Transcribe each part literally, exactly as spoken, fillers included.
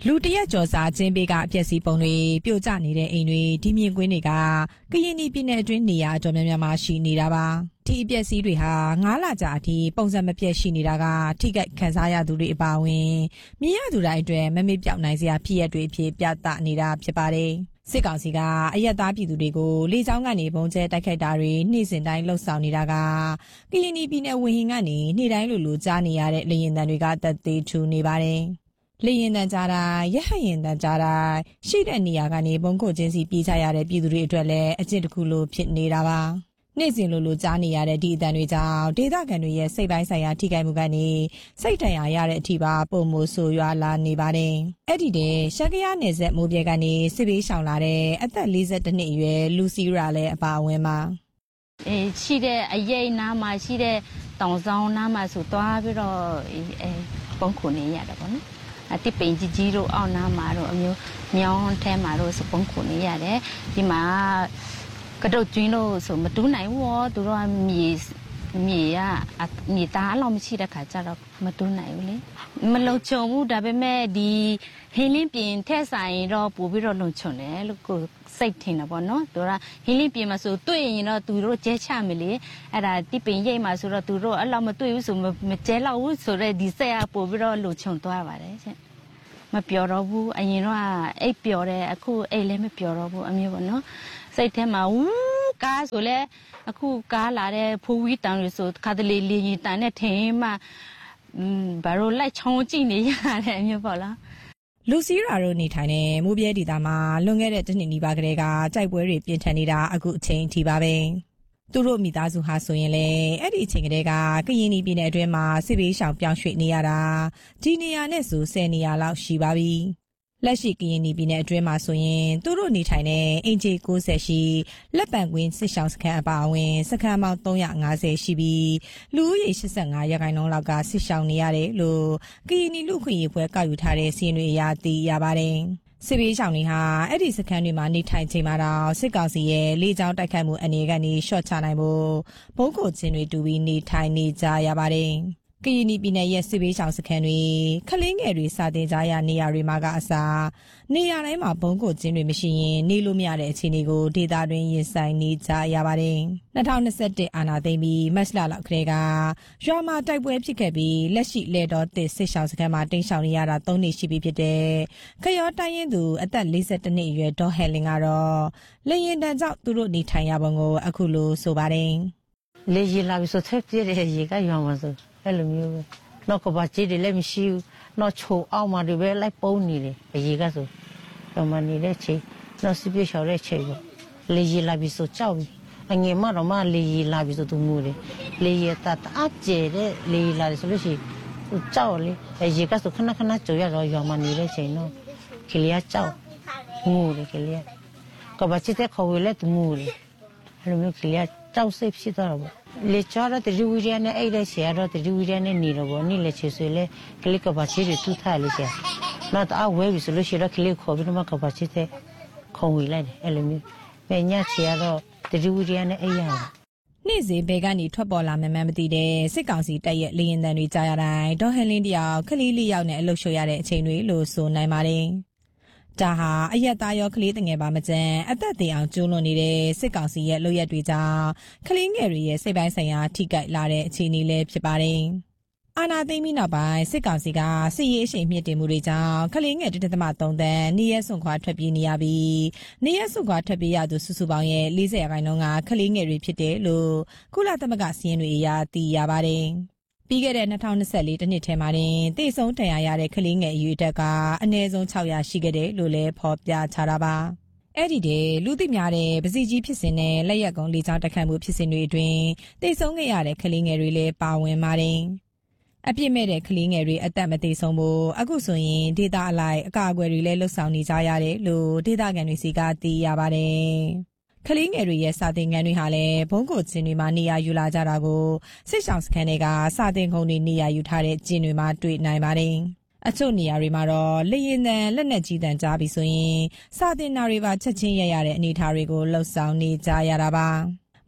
လူတရက်ကျော်စာချင်းပေးကအပျက်စီးပုံတွေပြိုကျနေတဲ့အိမ်တွေဒီမြင်ကွင်းတွေကကရင်ပြည်နယ်အတွင်းနေရာအတော်များများမှာရှိနေတာပါဒီအပျက်စီးတွေဟာငါးလကြာအထိပုံစံမပြတ်ရှိနေတာကထိခိုက်ခံစားရသူတွေအပါအဝင်မြင်ရသူတိုင်းအတွက်မမေ့ပြောက်နိုင်စရာဖြစ်ရတွေအဖြစ်ပြသနေတာဖြစ်ပါတယ်စစ်ကောင်စီကအရက်သားပြည်သူတွေကိုလေကြောင်းကနေပုံကျဲတိုက်ခိုက်တာတွေနှိမ့်စင်တိုင်းလှုပ်ဆောင်နေတာကကရင်ပြည်နယ်ဝင်းဟင်ကနေနေ့တိုင်းလိုလိုကြားနေရတဲ့လေရင်တံတွေကတက်သေးထူနေပါတယ်လေရင်တန်ကြတာရဟရင်တန်ကြတာရှိတဲ့နေရာကနေဘုံခုချင်းစီပြေးကြရတဲ့ပြည်သူတွေအတွက်လည်းအကျင့်တစ်ခုလိုဖြစ်နေတာပါနေ့စဉ်လိုလိုကြားနေရတဲ့ဒီအတန်တွေကြောင့်ဒေသခံတွေရဲ့စိတ်ပိုင်းဆိုင်ရာထိခိုက်မှုကနေစိတ်တန်ရာရတဲ့အထိပါပုံမိုဆိုရွာလာနေပါတယ်အဲ့ဒီတည်းရှက်ကရနယ်ဆက်မိုးပြဲကနေစစ်ဘေးရှောင်လာတဲ့အသက်၄၁နှစ်အရွယ်လူစီရာလည်းအပါအဝင်ပါအေးရှိတဲ့အရေးနားမှာရှိတဲ့တောင်ဆောင်နားမှာဆိုသွားပြီးတော့အဲပုံခုနေရတယ်ပေါ့နော်အတိပင်ကြီးကြီးတို့အောက်နားမှာတော့အမျိုးမြောင်းထဲမှာတော့စပုံခုနေရတယ်ဒီမှာကတုတ်ကျွင်းလို့ဆိုမတူးနိုင်ဘူးသူတို့ကမြေမြေကမြေသားအလောက်မရှိတဲ့ခါကျတော့မတူးနိုင်ဘူးလေမလုံခြုံဘူးဒါပေမဲ့ဒီဟင်းလင်းပြင်ထက်ဆိုင်တော့ပို့ပြီးတော့လုံခြုံတယ်လို့ကိုစိတ်ထင်တာပေါ့နော်သူကဟင်းလင်းပြင်မှာဆိုတွေ့ရင်တော့သူတို့ကျဲချမယ်လေအဲ့ဒါတိပင်ရိတ်မှာဆိုတော့သူတို့အဲ့လောက်မတွေ့ဘူးဆိုမကျဲလောက်ဘူးဆိုတော့ဒီစိတ်ကပို့ပြီးတော့လုံခြုံသွားပါတယ်ရှင်မပျော်တော့ဘူးအရင်တော့အိတ်ပျော်တယ်အခုအိတ်လည်းမပျော်တော့ဘူးအမျိုးပေါ့နော်စိတ်ထဲမှာဝူးကားဆိုလဲအခုကားလာတဲ့ဖိုးဝီးတန်လို့ဆိုခါတလေလေရင်တန်နဲ့ထင်းမှဘာလို့လိုက်ချောင်းကြည့်နေရတဲ့အမျိုးပေါ့လားလူစီရာတို့နေထိုင်တဲ့မိုးပြဲဒေသမှာလွန်ခဲ့တဲ့တစ်နှစ်နီးပါးကလေးကကြိုက်ပွဲတွေပြင်းထန်နေတာအခုအချိန်ထိပါပဲသူတို့မိသားစုဟာဆိုရင်လေအဲ့ဒီအချိန်ကလေးကကရင်ပြည်နယ်အတွင်းမှာစစ်ဘေးရှောင်ပြောင်းရွှေ့နေရတာဒီနေရာနဲ့ဆိုဆယ်နေရာလောက်ရှိပါပြီလက်ရှိကရင်ပြည်နယ်အတွင်းမှာဆိုရင်သူတို့နေထိုင်တဲ့အင်ဂျီ၉၀ရှိလက်ပံကွင်းစစ်ရှောင်းစခန်းအပါအဝင်စခန်းပေါင်း၃၅၀ရှိပြီးလူဦးရေ၈၅ရာခိုင်နှုန်းလောက်ကစစ်ရှောင်းနေရတယ်လို့ကရင်လူခွင့်ရေးဖွဲ့ကောက်ယူထားတဲ့စီးရင်တွေအရသိရပါတယ်စစ်ဘေးရှောင်တွေဟာအဲ့ဒီစခန်းတွေမှာနေထိုင်ချိန်မှာတော့စစ်ကောင်စီရဲ့လေကြောင်းတိုက်ခိုက်မှုအနေကနေရှော့ချနိုင်ဖို့ဘုံကိုချင်းတွေတူပြီးနေထိုင်နေကြရပါတယ်ကရင်ပြည်နယ်ရဲ့စစ်ဘေးရှောင်စခန်းတွေကလေးငယ်တွေစာတင်ကြရနေရာတွေမှာကအစားနေရာတိုင်းမှာဘုံကိုချင်းတွေမရှိရင်နေလို့မရတဲ့အခြေအနေကိုဒေသတွင်းရင်ဆိုင်နေကြရပါတယ်၂၀၂၁အာနာသိမ့်ပြီးမတ်လလောက်ခရဲကရွာမှာတိုက်ပွဲဖြစ်ခဲ့ပြီးလက်ရှိလေတော်သစ်စစ်ရှောင်စခန်းမှာတိမ်းရှောင်နေရတာ၃နှစ်ရှိပြီဖြစ်တဲ့ခရောတိုင်းရင်သူအသက်၄၁နှစ်အရွယ်ဒေါ်ဟယ်လင်ကတော့လေရင်တန်ကြောင့်သူတို့နေထိုင်ရပုံကိုအခုလိုဆိုပါတယ်လေရင်လာပြီးဆိုသက်ပြည့်တဲ့ရေကရွာမှာဆိုအဲ့လိုမျိုးပဲနောက်ကဘာကြီးတွေလည်းမရှိဘူးနောက်ချိုအောက်မှာတွေပဲလိုက်ပုံးနေတယ်အရေးကဆိုတော့မနေတဲ့ချိန်နောက်စပြည့်ချော်တဲ့ချိန်ပေါ့လေရီလာပြီးဆိုကြောက်ပြီအငယ်မတော့မလေရီလာပြီးဆိုသူငိုတယ်လေရီတတ်အကျဲတဲ့လေရီလာဆိုလို့ရှိရင်ကြောက်လေအရေးကဆိုခဏခဏကြော်ရတော့ရွာမှာနေတဲ့ချိန်တော့ကလေးကကြောက်ငိုတယ်ကလေးကဘာချစ်တဲ့ခေါ်ဝဲလဲသူငိုတယ်အဲ့လိုမျိုးကလေးကကြောက်စိတ်ဖြစ်တော့ပေါ့လေချောရတဲ့လူကြီးနဲ့အဲ့တဲ့ဆရာတော့လူကြီးနဲ့နေတော့ဘောနေလေချေဆွေလေကလေးကဘာချီတူထားလေဆရာနောက်တော့ဝဲပြီဆိုလို့ရှိတော့ကလေးခေါ်ပြီးတော့ကဘာချီတဲ့ခုံဝေးလိုက်တယ်အဲ့လိုမျိုးပဲညချေရတော့လူကြီးနဲ့အဲ့ရနေ့စဉ်ဘဲကနေထွက်ပေါ်လာမှန်းမသိတဲ့စစ်ကောင်စီတပ်ရဲ့လေရင်တန်တွေကြားရတိုင်းဒေါ်ဟန်လင်းတယောက်ခလေးလေးယောက်နဲ့အလုရှုရတဲ့အချိန်တွေလို့ဆိုနိုင်ပါတယ်ဒါဟာအရက်သားရောကလေးငယ်ပါမကျန်အသက်သေးအောင်ကျူးလွန်နေတဲ့စစ်ကောင်စီရဲ့လုပ်ရက်တွေကြောင့်ကလေးငယ်တွေရဲ့စိတ်ပိုင်းဆိုင်ရာထိခိုက်လာတဲ့အခြေအနေလည်းဖြစ်ပါတယ်။အာဏာသိမ်းပြီးနောက်ပိုင်းစစ်ကောင်စီကစစ်ရေးအရှိန်မြင့်တင်မှုတွေကြောင့်ကလေးငယ်တစ်ဒသမသုံးသန်းနေရဲစွန့်ခွာထွက်ပြေးနေရပြီးနေရဲစွန့်ခွာထွက်ပြေးရသူစုစုပေါင်းရဲ့၄၀ရာခိုင်နှုန်းကကလေးငယ်တွေဖြစ်တယ်လို့ကုလသမဂ္ဂစီးရင်တွေအရသိရပါတယ်။ပြီးခဲ့တဲ့၂၀၂၄တနှစ်ထဲမှာတင်တိတ်ဆုံးထဏ်ရာရတဲ့ကလေးငယ်အရွယ်တက်ကအနည်းဆုံး၆ရာရှိခဲ့တယ်လို့လည်းဖော်ပြထားတာပါအဲ့ဒီတည်းလူသိများတဲ့ပစီကြီးဖြစ်စဉ်နဲ့လက်ရက်ကုန်းလေကြောင်းတိုက်ခိုက်မှုဖြစ်စဉ်တွေအတွင်းတိတ်ဆုံးခဲ့ရတဲ့ကလေးငယ်တွေလည်းပါဝင်ပါတယ်အပြစ်မဲ့တဲ့ကလေးငယ်တွေအသက်မသေးဆုံးဖို့အခုဆိုရင်ဒေသအလိုက်အကာအကွယ်တွေလည်းလှုပ်ဆောင်နေကြရတယ်လို့ဒေသခံတွေစီကသိရပါတယ်ကလေးငယ်တွေရဲ့စာသင်ခန်းတွေဟာလည်းဘုံကိုကျင်းတွေမှာနေရာယူလာကြတာကိုစစ်ဆောင်စခန်းတွေကစာသင်ခုံတွေနေရာယူထားတဲ့ကျင်းတွေမှာတွေ့နိုင်ပါတယ်။အချို့နေရာတွေမှာတော့လေရင်တန်လက်နက်ကြီးတန်ကြားပြီးဆိုရင်စာသင်နာတွေပါချက်ချင်းရရတဲ့အနေအထားတွေကိုလှုပ်ဆောင်နေကြရတာပါ။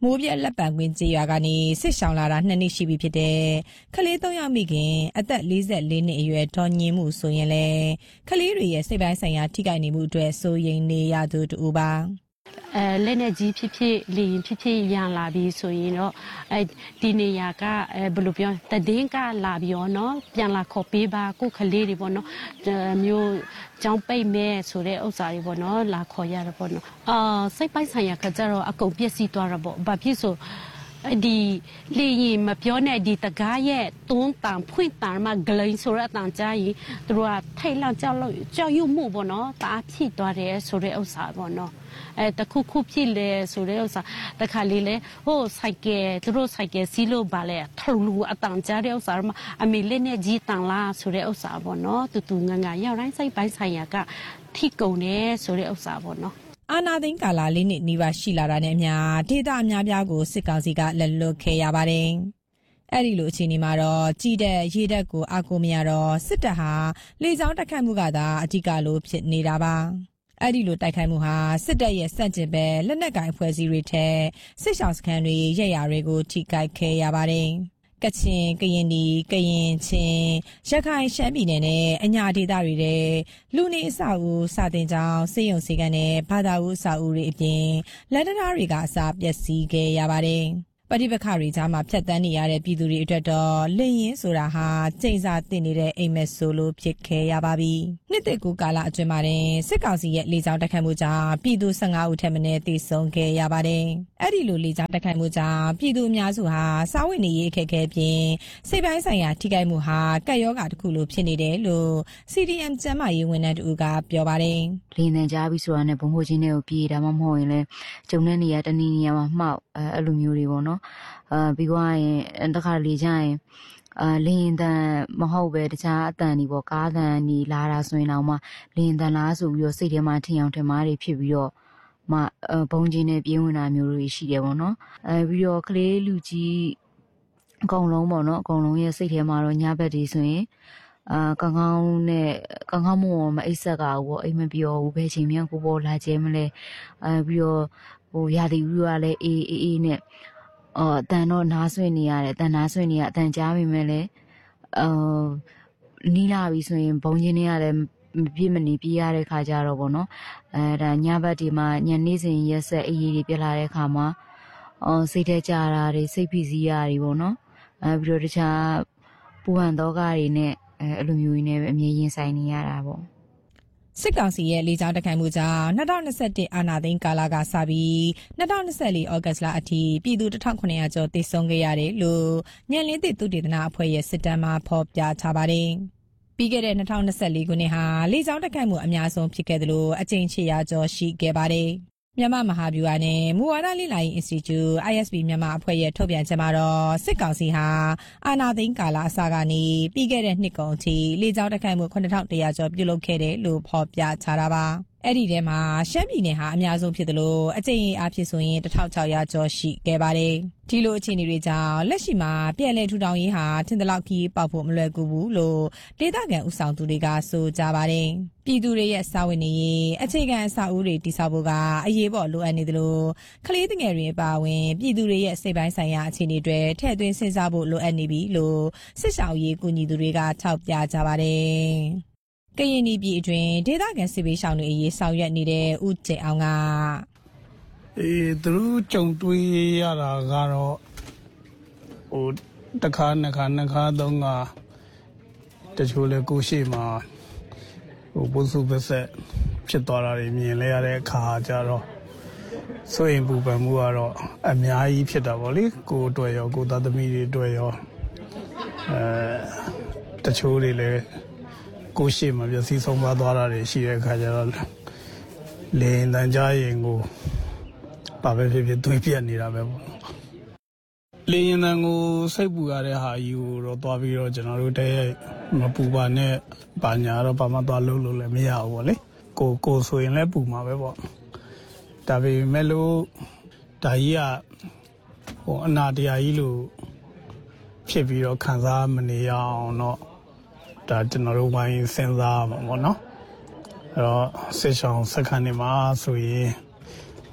မိုးပြက်လက်ပံကွင်းကြေးရွာကနေစစ်ဆောင်လာတာနှစ်နှစ်ရှိပြီဖြစ်တဲ့ကလေးသုံးယောက်မိခင်အသက်၄၄နှစ်အရွယ်ဒေါ်ညင်မှုဆိုရင်လေကလေးတွေရဲ့စိတ်ပိုင်းဆိုင်ရာထိခိုက်နေမှုအတွက်စိုးရိမ်နေရသူတူပါအဲလက်နဲ့ကြီးဖြစ်ဖြစ်လီရင်ဖြစ်ဖြစ်ရန်လာပြီးဆိုရင်တော့အဲဒီနေရာကအဲဘယ်လိုပြောတည်င်းကလာပြီးတော့เนาะပြန်လာခေါ်ပေးပါကိုခလေးတွေပေါ့เนาะမျိုးကျောင်းပိတ်မဲ့ဆိုတဲ့ဥစ္စာတွေပေါ့เนาะလာခေါ်ရတာပေါ့เนาะအာစိတ်ပိုင်းဆိုင်ရာကကြတော့အကုန်ပြည့်စည်သွားတာပေါ့ဘာဖြစ်ဆိုဒီလေရင်မပြောနဲ့ဒီတကားရဲ့တွန်းတန်ဖွင့်တန်မှာဂလိန်ဆိုတဲ့အတန်ကြားရင်သူတို့ကထိတ်လောက်ကြောက်လို့ကြောက်ရွံ့မှုပေါ့နော်တအားဖြစ်သွားတယ်ဆိုတဲ့ဥစ္စာပေါ့နော်အဲတခုခုဖြစ်လေဆိုတဲ့ဥစ္စာတခါလေးလေဟိုဆိုင်ကယ်သူတို့ဆိုင်ကယ်စီးလို့ပါလေထလူအတန်ကြားတဲ့ဥစ္စာမှာအမေလေးနဲ့ကြီးတန်လားဆိုတဲ့ဥစ္စာပေါ့နော်တူတူငငါရောက်တိုင်းစိတ်ပိုင်းဆိုင်ရာကထိကုန်တယ်ဆိုတဲ့ဥစ္စာပေါ့နော်အာနာသိန်းကာလာလေးနှစ်နီးပါးရှိလာတာနဲ့အမျှဒေသအများပြားကိုစစ်ကောင်စီကလက်လွတ်ခဲ့ရပါတယ်။အဲ့ဒီလိုအခြေအနေမှာတော့ကြီးတဲ့ရေတက်ကိုအကူမရတော့စစ်တပ်ဟာလေကြောင်းတိုက်ခိုက်မှုကသာအကြီးကလို့ဖြစ်နေတာပါ။အဲ့ဒီလိုတိုက်ခိုက်မှုဟာစစ်တပ်ရဲ့စန့်ကျင်ဘက်လက်နက်ကိုင်အဖွဲ့အစည်းတွေထက်စစ်ဆောင်စခန်းတွေရဲရတွေကိုထိခိုက်ခဲ့ရပါတယ်။ကချင်ကရင်ဒီကရင်ချင်းရခိုင်ရှမ်းပြည်နယ်နဲ့အညာဒေသတွေတဲ့လူနေအဆောက်အဦစာတင်ကျောင်းစေယုံစေကန်းနဲ့ဘာသာဦးအဆောက်အဦတွေအပြင်လက်တံတားတွေကအစာပျက်စီးခဲ့ရပါတယ်ပဋိပက္ခတွေကြားမှာဖြတ်တန်းနေရတဲ့ပြည်သူတွေအတွက်တော့လင်းရင်ဆိုတာဟာကျိန်စာတင်နေတဲ့အိမ်မက်ဆိုလိုဖြစ်ခဲ့ရပါပြီ။နှစ်သက်ကူကာလအတွင်းမှာတင်စစ်ကောင်စီရဲ့လေကြောင်းတိုက်ခိုက်မှုကြောင့်ပြည်သူ၁၅ဦးထက်မနည်းသေဆုံးခဲ့ရပါတယ်။အဲ့ဒီလိုလေကြောင်းတိုက်ခိုက်မှုကြောင့်ပြည်သူအများစုဟာစားဝတ်နေရေးအခက်အခဲပြင်စိတ်ပိုင်းဆိုင်ရာထိခိုက်မှုဟာကပ်ရောဂါတစ်ခုလိုဖြစ်နေတယ်လို့ စီ ဒီ အမ် ကျန်းမာရေးဝန်ထမ်းတူကပြောပါတယ်။လင်းနေကြပြီဆိုတာနဲ့ဘုံဟိုချင်းတွေကိုပြေးတာမှမဟုတ်ရင်လည်းကျုံတဲ့နေရာတနေနေရာမှာမှောက်အဲအဲ့လိုမျိုးတွေပေါ့နော်အာပြီးသွားရင်တခါလေကြရင်အာလင်းတန်မဟုတ်ပဲတခြားအတန်ဒီပေါ့ကားတန်ဒီလာတာဆိုရင်တော့မှလင်းတန်လားဆိုပြီးတော့စိတ်ထဲမှာထင်အောင်ထင်မှားတွေဖြစ်ပြီးတော့မှဘုံချင်းနဲ့ပြေးဝင်တာမျိုးတွေရှိတယ်ပေါ့နော်အဲပြီးတော့ကလေးလူကြီးအကုန်လုံးပေါ့နော်အကုန်လုံးရဲ့စိတ်ထဲမှာတော့ညဘက်တွေဆိုရင်အာကောင်းကောင်းနဲ့ကောင်းကောင်းမွန်မအိပ်ဆက်ကဘူးအိမ်မပြောဘူးဘယ်ချိန်မှကိုပေါ်လာကျဲမလဲအဲပြီးတော့ဟိုရာသီဥတုကလည်းအေးအေးအေးနဲ့အော်အတန်တော့နားဆွင့်နေရတယ်အတန်နားဆွင့်နေရအတန်ကြားမိမဲ့လေအော်နီးလာပြီဆိုရင်ဘုံချင်းတွေကလည်းမပြည့်မနေပြေးရတဲ့ခါကြတော့ဗောနော်အဲဒါညဘက်ဒီမှာညနေစဉ်ရက်ဆက်အေးအေးတွေပြလာတဲ့ခါမှာအော်စိတ်ထဲကြတာတွေစိတ်ဖိစီးရတွေဗောနော်အဲပြီးတော့တခြားပူဟန်သောကတွေနဲ့အဲအလိုမျိုးကြီးနဲ့ပဲအမြဲရင်ဆိုင်နေရတာဗောစစ်ကောင်စီရဲ့လေကြောင်းတိုက်ခိုက်မှုကြောင့်၂၀၂၁အာဏာသိမ်းကာလကစပြီး၂၀၂၄ဩဂတ်လအထိပြည်သူ၁၇၀၀ကျော်သေဆုံးခဲ့ရတယ်လို့ညံလင်းသစ်သုတေသနအဖွဲ့ရဲ့စစ်တမ်းမှာဖော်ပြထားပါတယ်။ပြီးခဲ့တဲ့၂၀၂၄ခုနှစ်ဟာလေကြောင်းတိုက်ခိုက်မှုအများဆုံးဖြစ်ခဲ့တယ်လို့အကြိမ်၈၀၀ကျော်ရှိခဲ့ပါတယ်။မြန်မာမဟာဗျူဟာနဲ့မူဝါဒလေ့လာရေး Institute အိုင် အက်စ် ဘီ မြန်မာအဖွဲ့ရဲ့ထုတ်ပြန်ချက်မှာတော့စစ်ကောင်စီဟာအာဏာသိမ်းကာလအစကနေပြီးခဲ့တဲ့နှစ်ကုန်အထိလေကြောင်းတိုက်ခိုက်မှုခုနှစ်ထောင်တစ်ရာကျော်ပြုလုပ်ခဲ့တယ်လို့ဖော်ပြထားတာပါ။အဲ့ဒီထဲမှာရှမ်းပြည်နယ်ဟာအများဆုံးဖြစ်တယ်လို့အကြိမ်အားဖြင့်ဆိုရင်တစ်ထောင်ခြောက်ရာကျော်ရှိခဲ့ပါတယ်။ဒီလိုအခြေအနေတွေကြောင့်လက်ရှိမှာပြည်လဲထူထောင်ရေးဟာထင်သလောက်ကြီးပေါက်ဖို့မလွယ်ကူဘူးလို့ဒေသခံဥဆောင်သူတွေကဆိုကြပါတယ်။ပြည်သူတွေရဲ့စာဝင်နေရေးအခြေခံအဆောက်အဦတွေတည်ဆောက်ဖို့ကအရေးပေါ်လိုအပ်နေတယ်လို့ကလေးငယ်တွေအပါအဝင်ပြည်သူတွေရဲ့စိတ်ပိုင်းဆိုင်ရာအခြေအနေတွေထည့်သွင်းစဉ်းစားဖို့လိုအပ်နေပြီလို့စစ်ဆောင်ရေးကူညီသူတွေကထောက်ပြကြပါတယ်။ကရင်ပြည်အတွင်းဒေသခံစစ်ပေးရှောင်တွေအရေးဆောင်ရွက်နေတဲ့ဦးကျင်အောင်ကအေးသူတို့ကြုံတွေ့ရတာကတော့ဟိုတစ်ခါနှစ်ခါနှစ်ခါသုံးခါတချို့လေကိုရှိမှာဟိုပုစုပဆက်ဖြစ်သွားတာတွေမြင်လဲရတဲ့အခါကျတော့ဆိုရင်ပူပန်မှုကတော့အများကြီးဖြစ်တာပေါ့လေကိုအတွက်ရောကိုသားသမီးတွေအတွက်ရောအဲတချို့တွေလည်းကိုရှိမှာပြစီဆုံးသွားတာတွေရှိတဲ့အခါကျတော့လင်းတန်ကြရင်ကိုပါပဲဖြစ်ဖြစ်တွေးပြတ်နေတာပဲပေါ့လင်းတန်ကိုစိတ်ပူရတဲ့ဟာကြီးကိုတော့သွားပြီးတော့ကျွန်တော်တို့တည်းမပူပါနဲ့ဘာညာတော့ဘာမှသွားလို့လို့လည်းမရဘူးပေါ့လေကိုကိုဆိုရင်လည်းပူမှာပဲပေါ့ဒါပေမဲ့လို့ဒါကြီးကဟိုအနာတရားကြီးလို့ဖြစ်ပြီးတော့ခံစားမနေရအောင်တော့ဒါကျွန်တော်တို့ဝိုင်းစဉ်းစားပါပေါ့နော်အဲ့တော့စစ်ဆောင်စက္ကန့်နေမှာဆိုရင်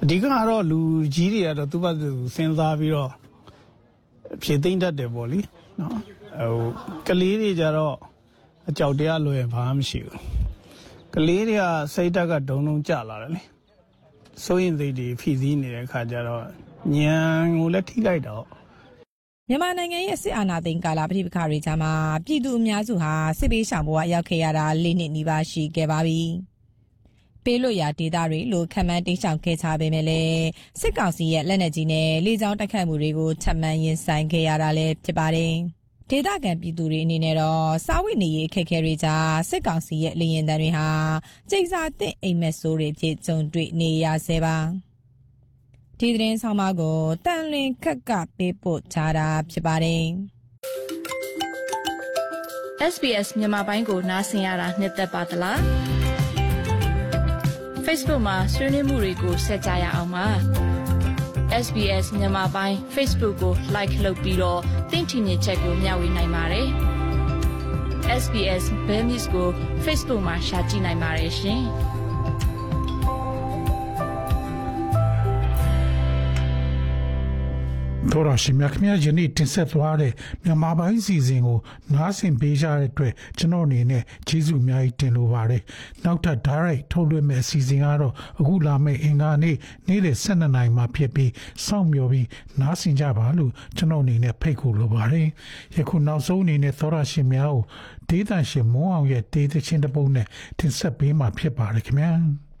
ဒီကတော့လူကြီးတွေကတော့သူ့ဘာသူစဉ်းစားပြီးတော့ဖြည့်သိမ့်တတ်တယ်ပေါ့လေနော်ဟိုကလေးတွေကြတော့အကြောက်တရားလွယ်ဘာမှမရှိဘူးကလေးတွေကစိတ်ဓာတ်ကဒုံဒုံကျလာတယ်လေစိုးရင်စိတ်တွေဖြည့်စည်းနေတဲ့အခါကျတော့ညံကိုလည်းထိလိုက်တော့မြန်မာနိုင်ငံရဲ့စစ်အာဏာသိမ်းကာလပဋိပက္ခတွေကြားမှာပြည်သူအများစုဟာစစ်ပေးရှောင်ဘဝရောက်ခဲ့ရတာလေးနှစ်နီးပါးရှိခဲ့ပါပြီ။ပေးလို့ရဒေသတွေလို့ခံမှန်းတိတ်ဆောင်ခဲ့ချပေမဲ့လည်းစစ်ကောင်စီရဲ့လက်နက်ကြီးနဲ့လေကြောင်းတိုက်ခိုက်မှုတွေကိုထပ်မံရင်ဆိုင်ခဲ့ရတာလည်းဖြစ်ပါတယ်။ဒေသခံပြည်သူတွေအနေနဲ့တော့စာဝတ်နေရေးအခက်အခဲတွေကြားစစ်ကောင်စီရဲ့လေရင်တံတွေဟာကျိန်စာတဲ့အိမ်မက်ဆိုးတွေဖြစ်ကြုံတွေ့နေရဆဲပါ။ဒီသတင်းဆောင်မကိုတန်လင်းခက်ကပေးပို့ထားတာဖြစ်ပါတယ်เอส บี เอส မြန်မာပိုင်းကိုနားဆင်ရတာနှစ်သက်ပါသလား Facebook မှာဆွေးနွေးမှုတွေကိုဆက်ကြရအောင်ပါ เอส บี เอส မြန်မာပိုင်း Facebook ကို like လုပ်ပြီးတော့သင်ချင်တဲ့ချက်ကိုမျှဝေနိုင်ပါတယ် เอส บี เอส Burmese ကို Facebook မှာ share ကြည့်နိုင်ပါတယ်ရှင်တော်ရရှိမြခမရယနေ့တင်ဆက်သွားတဲ့မြန်မာပိုင်းစီစဉ်ကိုနားဆင်ပေးကြတဲ့အတွက်ကျွန်တော်အနေနဲ့ကျေးဇူးအများကြီးတင်လိုပါတယ်နောက်ထပ် direct ထုတ်လွှင့်မယ့်အစီအစဉ်ကတော့အခုလာမယ့်အင်္ဂါနေ့နေ့လယ် ၁၂ နာရီမှာဖြစ်ပြီးစောင့်မျှော်ပြီးနားဆင်ကြပါလို့ကျွန်တော်အနေနဲ့ဖိတ်ခေါ်လိုပါတယ်ယခုနောက်ဆုံးအနေနဲ့တော်ရရှိများကိုဒေသရှင်မွန်းအောင်ရဲ့ဒေသချင်းတစ်ပုဒ်နဲ့တင်ဆက်ပေးမှာဖြစ်ပါတယ်ခင်ဗျာ